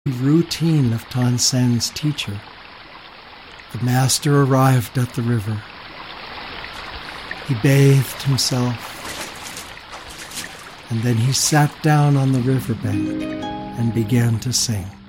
routine of Tansen's teacher. The master arrived at the river. He bathed himself, and then he sat down on the riverbank and began to sing.